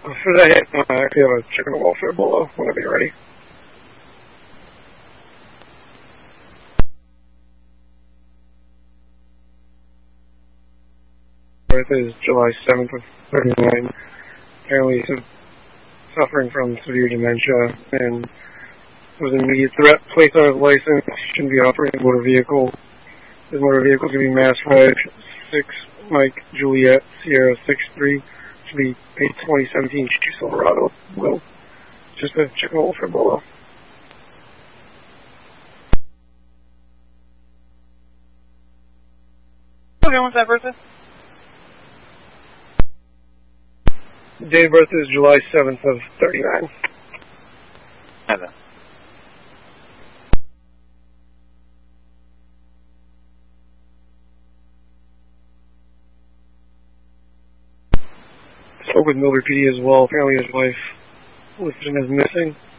For that, I actually have a check on the welfare below whenever you're ready. Birthday is July 7th of 39. Apparently suffering from severe dementia and was an immediate threat placed on his license. Shouldn't be operating a motor vehicle. His motor vehicle is going to be Mass Reg 6 Mike Juliet Sierra 63. Should be a 2017 Silverado. Well, just a check on for below. Okay, what's that birthday? Date of birth is July 7th of 39. Heather. Spoke with Mildred PD as well. Apparently his wife listed him as missing.